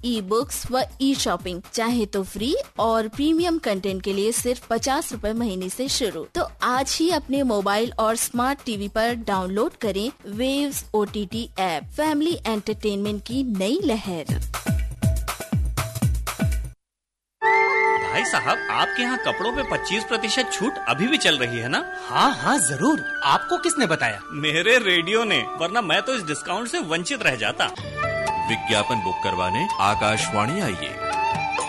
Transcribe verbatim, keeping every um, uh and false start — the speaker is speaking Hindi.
ई बुक्स व ई शॉपिंग, चाहे तो फ्री और प्रीमियम कंटेंट के लिए सिर्फ पचास रूपए महीने से शुरू। तो आज ही अपने मोबाइल और स्मार्ट टीवी पर डाउनलोड करें waves OTT app. Family entertainment की नई लहर। भाई साहब, आपके यहाँ कपड़ों पे पच्चीस प्रतिशत छूट अभी भी चल रही है ना? हाँ हाँ जरूर। आपको किसने बताया? मेरे रेडियो ने, वरना मैं तो इस डिस्काउंट से वंचित रह जाता। विज्ञापन बुक करवाने आकाशवाणी आइए।